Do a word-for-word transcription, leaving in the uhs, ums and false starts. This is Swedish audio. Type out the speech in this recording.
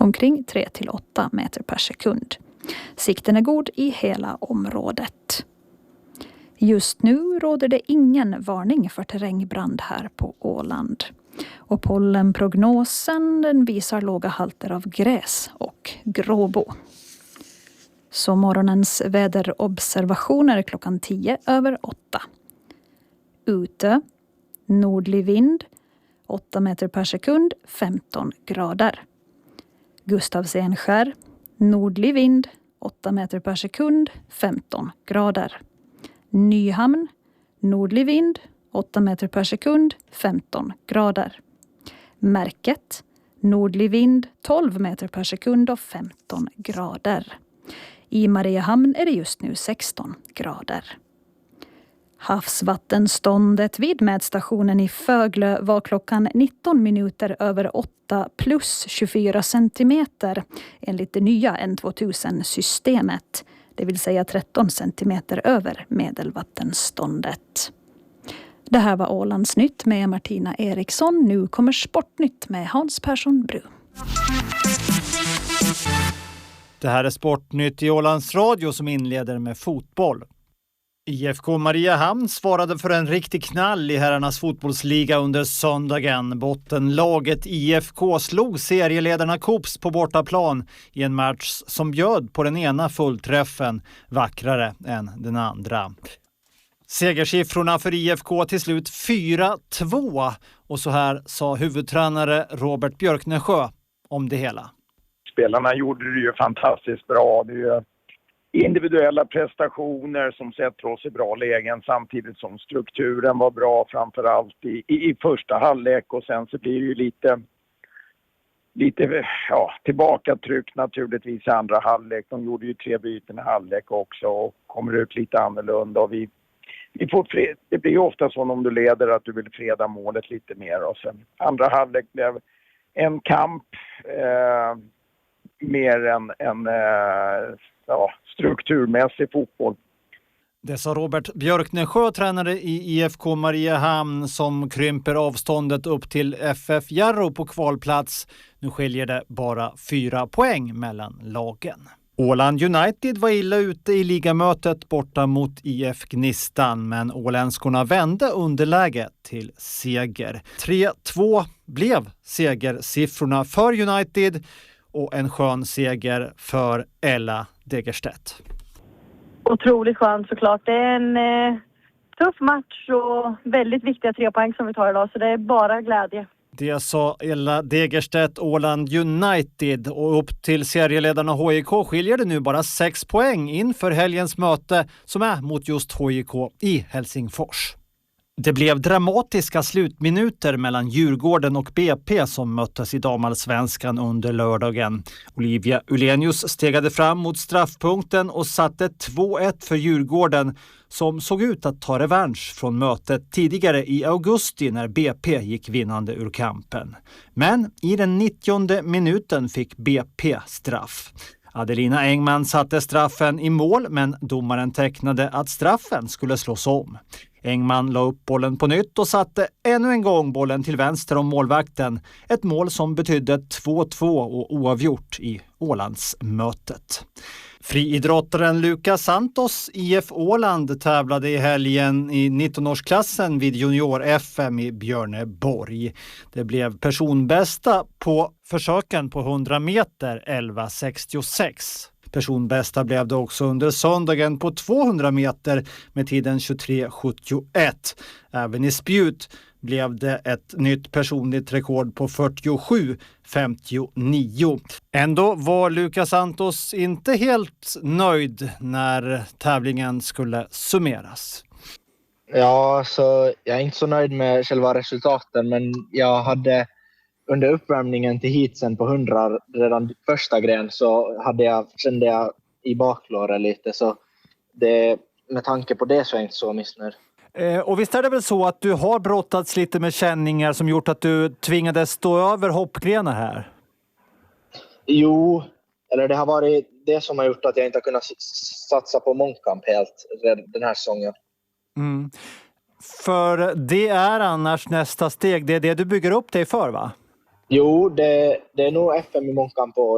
omkring tre till åtta meter per sekund. Sikten är god i hela området. Just nu råder det ingen varning för terrängbrand här på Åland. Och pollenprognosen den visar låga halter av gräs och gråbo. Så morgonens väderobservationer klockan tio över åtta. Ute, nordlig vind, åtta meter per sekund, femton grader. Gustavsenskär, nordlig vind, åtta meter per sekund, femton grader. Nyhamn, nordlig vind, åtta meter per sekund, femton grader. Märket, nordlig vind, tolv meter per sekund och femton grader. I Mariehamn är det just nu sexton grader. Havsvattenståndet vid mätstationen i Föglö var klockan nitton minuter över åtta plus tjugofyra centimeter enligt det nya N tvåtusen-systemet, det vill säga tretton centimeter över medelvattenståndet. Det här var Ålandsnytt med Martina Eriksson. Nu kommer Sportnytt med Hans Persson Bru. Det här är Sportnytt i Ålands Radio som inleder med fotboll. I F K Mariehamn svarade för en riktig knall i herrarnas fotbollsliga under söndagen. Bottenlaget I F K slog serieledarna Kops på bortaplan i en match som bjöd på den ena fullträffen vackrare än den andra. Segersiffrorna för I F K till slut fyra två och så här sa huvudtränare Robert Björknesjö om det hela. Spelarna gjorde det ju fantastiskt bra. Det är ju individuella prestationer som sätter oss i bra lägen samtidigt som strukturen var bra framförallt i, i, i första halvlek och sen så blir det ju lite, lite ja, tillbakatryck naturligtvis i andra halvlek. De gjorde ju tre byten i halvlek också och kommer ut lite annorlunda och vi, vi får fred, det blir ju ofta så om du leder att du vill freda målet lite mer och sen andra halvlek blev en kamp eh, mer än en eh, ja, strukturmässig fotboll. Det sa Robert Björknesjö, tränare i I F K Mariehamn som krymper avståndet upp till F F Jarro på kvalplats. Nu skiljer det bara fyra poäng mellan lagen. Åland United var illa ute i ligamötet borta mot I F Gnistan, men åländskorna vände underläget till seger. tre två blev segersiffrorna för United och en skön seger för Ella Degerstedt. Otroligt skönt såklart. Det är en eh, tuff match och väldigt viktiga tre poäng som vi tar idag, så det är bara glädje. Det sa Ella Degerstedt, Åland United, och upp till serieledarna H I K skiljer det nu bara sex poäng inför helgens möte som är mot just H I K i Helsingfors. Det blev dramatiska slutminuter mellan Djurgården och B P som möttes i damallsvenskan under lördagen. Olivia Ulenius stegade fram mot straffpunkten och satte två ett för Djurgården som såg ut att ta revansch från mötet tidigare i augusti när B P gick vinnande ur kampen. Men i den nittionde minuten fick B P straff. Adelina Engman satte straffen i mål, men domaren tecknade att straffen skulle slås om. Engman la upp bollen på nytt och satte ännu en gång bollen till vänster om målvakten. Ett mål som betydde två två och oavgjort i Ålandsmötet. Friidrottaren Lucas Santos I F Åland tävlade i helgen i nittonårsklassen vid junior F M i Björneborg. Det blev personbästa på försöken på hundra meter, elva sextiosex. Personbästa blev det också under söndagen på tvåhundra meter med tiden tjugotre sjuttioett. Även i spjut blev det ett nytt personligt rekord på fyrtiosju femtionio. Ändå var Lucas Santos inte helt nöjd när tävlingen skulle summeras. Ja, så jag är inte så nöjd med själva resultaten, men jag hade under uppvärmningen till heatsen på hundra redan första gren så hade jag, kände jag i baklåret lite, så det, med tanke på det så är jag inte så missnöjd. Eh, och visst är det väl så att du har brottats lite med känningar som gjort att du tvingades stå över hoppgrenar här? Jo, eller det har varit det som har gjort att jag inte har kunnat satsa på mångkamp helt den här säsongen. Mm. För det är annars nästa steg, det är det du bygger upp dig för, va? Jo, det, det är nog F M i mångkamp och